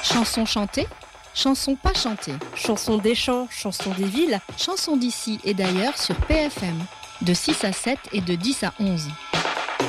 Chansons chantées, chansons pas chantées, Chansons des champs, chansons des villes, chansons d'ici et d'ailleurs sur PFM, de 6 à 7 et de 10 à 11.